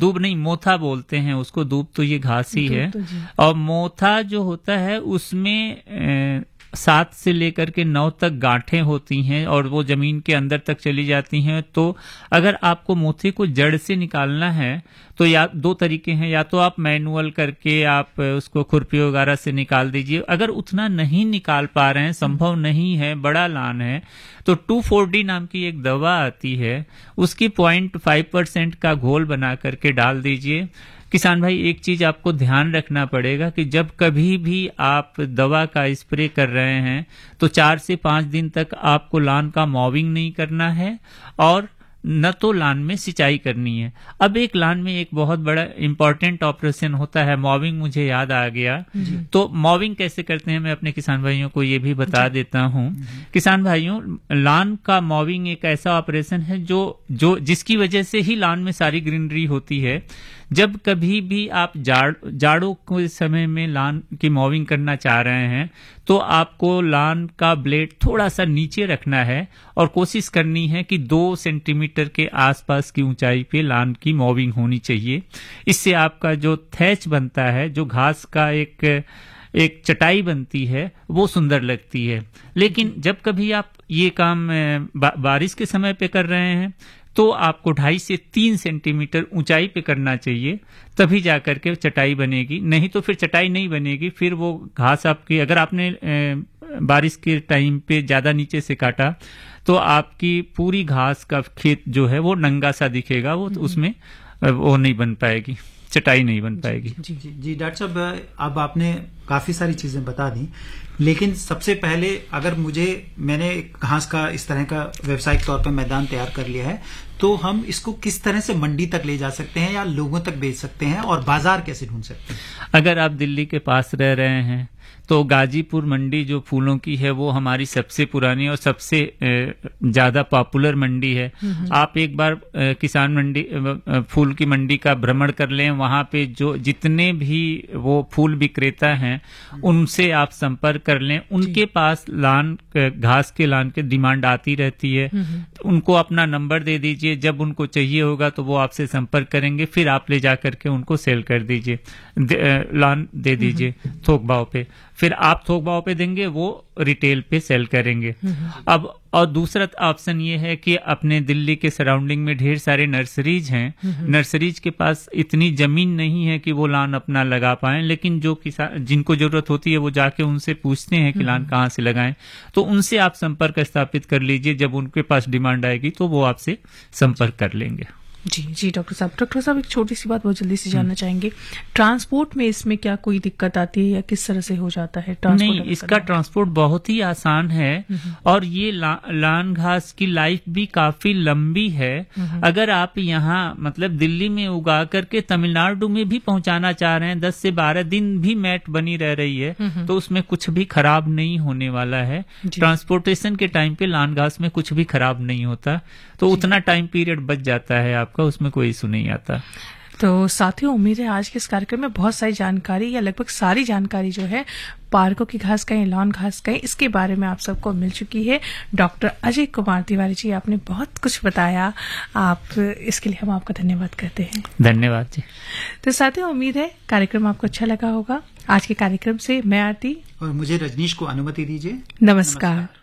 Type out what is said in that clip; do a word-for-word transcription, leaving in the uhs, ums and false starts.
दूब नहीं, मोथा बोलते हैं उसको, दूब तो ये घास ही है। और मोथा जो होता है उसमें सात से लेकर के नौ तक गांठें होती हैं और वो जमीन के अंदर तक चली जाती हैं। तो अगर आपको मोथे को जड़ से निकालना है तो या दो तरीके हैं, या तो आप मैनुअल करके आप उसको खुरपी वगैरह से निकाल दीजिए। अगर उतना नहीं निकाल पा रहे हैं, संभव नहीं है, बड़ा लान है, तो टू फोर डी नाम की एक दवा आती है, उसकी पॉइंट फाइव परसेंट का घोल बना करके डाल दीजिए। किसान भाई, एक चीज आपको ध्यान रखना पड़ेगा कि जब कभी भी आप दवा का स्प्रे कर रहे हैं तो चार से पांच दिन तक आपको लान का मॉविंग नहीं करना है और न तो लान में सिंचाई करनी है। अब एक लान में एक बहुत बड़ा इंपॉर्टेंट ऑपरेशन होता है मॉविंग, मुझे याद आ गया। तो मॉविंग कैसे करते हैं मैं अपने किसान भाइयों को ये भी बता देता हूँ। किसान भाइयों, लान का मॉविंग एक ऐसा ऑपरेशन है जो जो जिसकी वजह से ही लान में सारी ग्रीनरी होती है। जब कभी भी आप जाड़ जाड़ों के समय में लान की मॉविंग करना चाह रहे हैं तो आपको लान का ब्लेड थोड़ा सा नीचे रखना है और कोशिश करनी है कि दो सेंटीमीटर के आसपास की ऊंचाई पे लान की मॉविंग होनी चाहिए। इससे आपका जो थैच बनता है, जो घास का एक एक चटाई बनती है, वो सुंदर लगती है। लेकिन जब कभी आप ये काम बा, बारिश के समय पे कर रहे हैं तो आपको ढाई से तीन सेंटीमीटर ऊंचाई पे करना चाहिए, तभी जाकर के चटाई बनेगी। नहीं तो फिर चटाई नहीं बनेगी, फिर वो घास आपकी, अगर आपने बारिश के टाइम पे ज्यादा नीचे से काटा तो आपकी पूरी घास का खेत जो है वो नंगा सा दिखेगा, वो तो उसमें वो नहीं बन पाएगी, चटाई नहीं बन पाएगी। जी जी जी डॉक्टर साहब, अब आपने काफी सारी चीजें बता दी, लेकिन सबसे पहले अगर मुझे मैंने घास का इस तरह का व्यवसायिक तौर पर मैदान तैयार कर लिया है तो हम इसको किस तरह से मंडी तक ले जा सकते हैं या लोगों तक बेच सकते हैं और बाजार कैसे ढूंढ सकते हैं? अगर आप दिल्ली के पास रह रहे हैं तो गाजीपुर मंडी जो फूलों की है वो हमारी सबसे पुरानी और सबसे ज्यादा पॉपुलर मंडी है। आप एक बार किसान मंडी फूल की मंडी का भ्रमण कर लें, वहां पे जो जितने भी वो फूल विक्रेता हैं उनसे आप संपर्क कर लें। उनके पास लान घास के लान के डिमांड आती रहती है, उनको अपना नंबर दे दीजिए, जब उनको चाहिए होगा तो वो आपसे संपर्क करेंगे, फिर आप ले जा करके उनको सेल कर दीजिए, लान दे दीजिए थोक भाव पे, फिर आप थोक भाव पे देंगे, वो रिटेल पे सेल करेंगे। अब और दूसरा ऑप्शन ये है कि अपने दिल्ली के सराउंडिंग में ढेर सारे नर्सरीज हैं, नर्सरीज के पास इतनी जमीन नहीं है कि वो लान अपना लगा पाएं, लेकिन जो किसान जिनको जरूरत होती है वो जाके उनसे पूछते हैं कि लान कहाँ से लगाएं, तो उनसे आप संपर्क स्थापित कर लीजिए। जब उनके पास डिमांड आएगी तो वो आपसे संपर्क कर लेंगे। जी जी डॉक्टर साहब, डॉक्टर साहब एक छोटी सी बात बहुत जल्दी से जानना चाहेंगे, ट्रांसपोर्ट में इसमें क्या कोई दिक्कत आती है या किस तरह से हो जाता है ट्रांसपोर्ट? नहीं, इसका ट्रांसपोर्ट बहुत ही आसान है और ये ला, लान घास की लाइफ भी काफी लंबी है। अगर आप यहाँ मतलब दिल्ली में उगा करके तमिलनाडु में भी पहुंचाना चाह रहे हैं, दस से बारह दिन भी मैट बनी रह रही है तो उसमें कुछ भी खराब नहीं होने वाला है। ट्रांसपोर्टेशन के टाइम पे लान घास में कुछ भी खराब नहीं होता, तो उतना टाइम पीरियड बच जाता है आपका, उसमें कोई इशू नहीं आता। तो साथियों, उम्मीद है आज के इस कार्यक्रम में बहुत सारी जानकारी या लगभग सारी जानकारी जो है पार्कों की घास कहें, लॉन घास कहें, इसके बारे में आप सबको मिल चुकी है। डॉक्टर अजय कुमार तिवारी जी, आपने बहुत कुछ बताया, आप इसके लिए हम आपका धन्यवाद करते हैं। धन्यवाद जी। तो साथियों, उम्मीद है कार्यक्रम आपको अच्छा लगा होगा। आज के कार्यक्रम से मैं आरती और मुझे रजनीश को अनुमति दीजिए। नमस्कार।